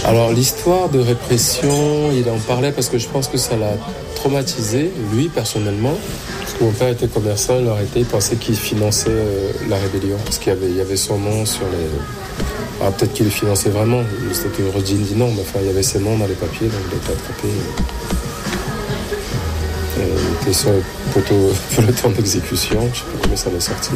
Alors l'histoire de répression, il en parlait parce que je pense que ça l'a traumatisé, lui personnellement. Parce que mon père était commerçant, il pensait qu'il finançait la rébellion. Parce qu'il y avait son nom sur les... Alors peut-être qu'il le finançait vraiment, c'était Rodin dit non, mais enfin il y avait ses noms dans les papiers, donc il a été attrapé. Il était sur le poteau pour le temps d'exécution, je ne sais pas comment ça l'est sorti.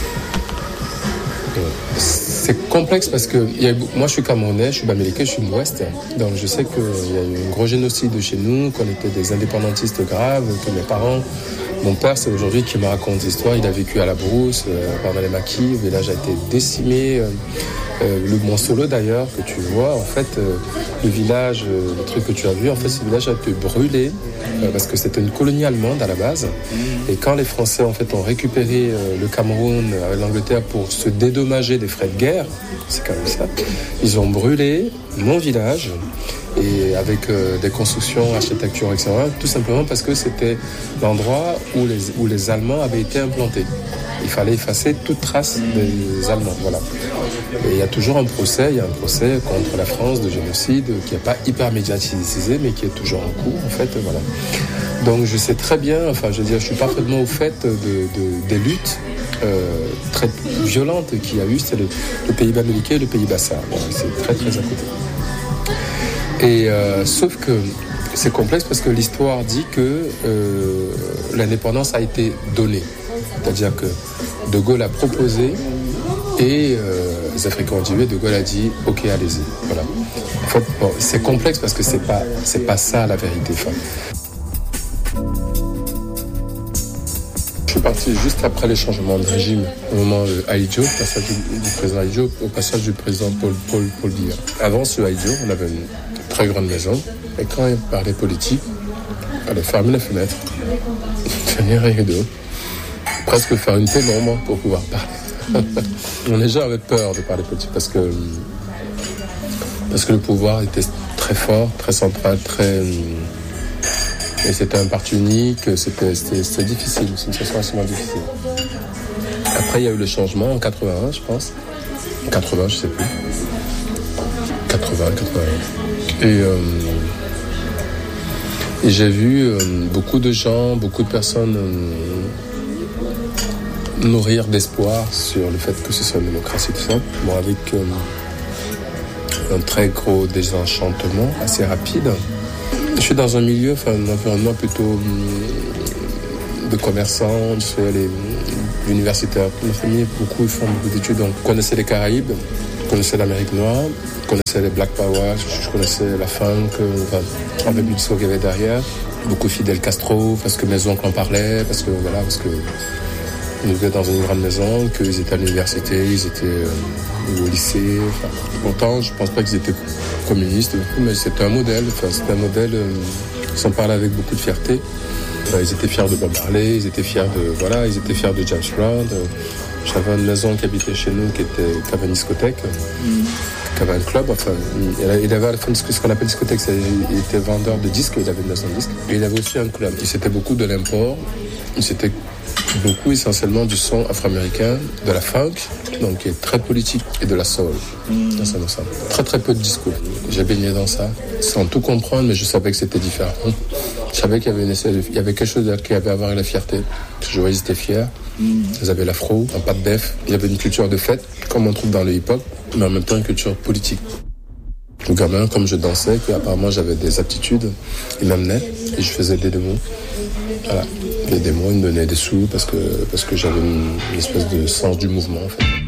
C'est complexe parce que moi je suis camerounais, je suis bamileke, je suis de l'Ouest, donc je sais qu'il y a eu un gros génocide chez nous, qu'on était des indépendantistes graves, que mes parents, mon père c'est aujourd'hui qui me raconte l'histoire, il a vécu à la brousse, pendant les maquis, le village a été décimé, le Mont Solo d'ailleurs que tu vois, en fait le village, le truc que tu as vu, en fait ce village a été brûlé parce que c'était une colonie allemande à la base, et quand les Français en fait ont récupéré le Cameroun avec l'Angleterre pour se dédommager des frais de guerre, c'est quand même ça, ils ont brûlé mon village et avec des constructions, architecture, etc. Tout simplement parce que c'était l'endroit où les Allemands avaient été implantés. Il fallait effacer toute trace des Allemands, voilà. Et il y a toujours un procès contre la France de génocide qui n'est pas hyper médiatisé, mais qui est toujours en cours, en fait, voilà. Donc je sais très bien, enfin je veux dire, je suis parfaitement au fait des luttes très violentes qu'il y a eu, c'est le pays bamileke et le pays Bassar. Donc, c'est très très à côté. Et sauf que c'est complexe parce que l'histoire dit que l'indépendance a été donnée. C'est-à-dire que De Gaulle a proposé et les Africains ont dit oui, De Gaulle a dit ok, allez-y. Voilà. En fait, bon, c'est complexe parce que c'est pas ça la vérité. Enfin, je suis parti juste après les changements de régime, au moment de Ahidjo, le passage du président Ahidjo, au passage du président Paul Biya. Avant ce Ahidjo, on avait une très grande maison, et quand il parlait politique, il fallait fermer les fenêtres, tenir un rideau, presque faire une pénombre pour pouvoir parler. Les gens avaient peur de parler politique parce que le pouvoir était très fort, très central, et c'était un parti unique, c'était difficile, c'est une situation assez difficile. Après, il y a eu le changement en 81, je pense. 80, je sais plus. 81. Et j'ai vu beaucoup de gens, beaucoup de personnes nourrir d'espoir sur le fait que ce soit une démocratie, tout ça. Bon, avec un très gros désenchantement assez rapide. Je suis dans un milieu, un environnement plutôt de commerçants, je fais l'universitaire. Ma famille, beaucoup font beaucoup d'études, donc je connaissais les Caraïbes, je connaissais l'Amérique noire, je connaissais les Black Power, je connaissais la funk, avec le discours qu'il y avait derrière. Beaucoup Fidel Castro, parce que mes oncles en parlaient, parce que ils vivaient dans une grande maison, qu'ils étaient à l'université, ils étaient au lycée. Pourtant, je ne pense pas qu'ils étaient communistes, mais c'était un modèle. Ils s'en parlaient avec beaucoup de fierté. Ils étaient fiers de Bob Marley, ils étaient fiers de James Brown. J'avais une maison qui habitait chez nous, qui avait une discothèque, qui avait un club. Il avait ce qu'on appelle discothèque, il était vendeur de disques, il avait une maison de disques. Et il avait aussi un club. Et c'était beaucoup de l'import. C'était beaucoup essentiellement du son afro-américain, de la funk, donc qui est très politique, et de la soul. Ça. Très très peu de disco. J'ai baigné dans ça, sans tout comprendre, mais je savais que c'était différent. Je savais qu'il y avait quelque chose qui avait à voir avec la fierté. Je voyais qu'ils étaient fiers. Ils avaient l'afro, un pas de def. Il y avait une culture de fête, comme on trouve dans le hip-hop, mais en même temps une culture politique. Le gamin, comme je dansais, apparemment j'avais des aptitudes, il m'amenait et je faisais des démos. Voilà. Les démos, ils me donnaient des sous parce que j'avais une espèce de sens du mouvement, en fait.